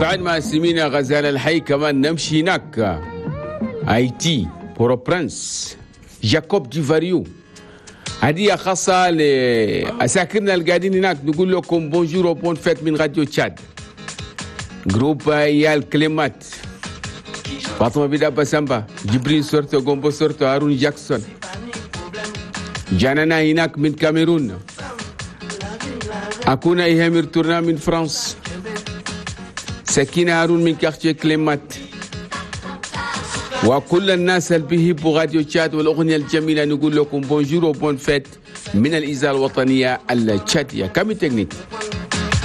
بعد ما سمينا غزال الحي كمان نمشي هناك هايتي بورو برنس جاكوب ديفاريو. هدية خاصة لأساكرنا القاعدين هناك، نقول لكم بونجور وبون فيت من راديو تشاد. جروب ايال كلمات، فاطمة بيدا بسامبا، جبرين سورتو، غومبو سورتو، هارون جاكسون. جانانا هناك من كاميرون. أكونا إيهامير تورنا من فرنسا. سكينة هارون من كارتيه كلمات. وكل الناس اللي بيحبوا راديو تشاد والأغنية الجميلة نقول لكم بونجور وبون فيت من الإذاعة الوطنية التشادية. كامي تكنيك.